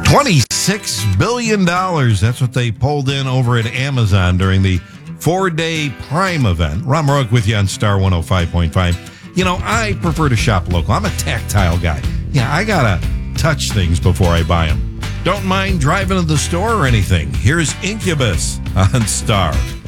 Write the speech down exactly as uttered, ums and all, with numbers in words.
twenty-six billion dollars. That's what they pulled in over at Amazon during the four-day Prime event. Ron Rourke with you on Star one oh five point five. You know, I prefer to shop local. I'm a tactile guy. Yeah, I got to touch things before I buy them. Don't mind driving to the store or anything. Here's Incubus on Star.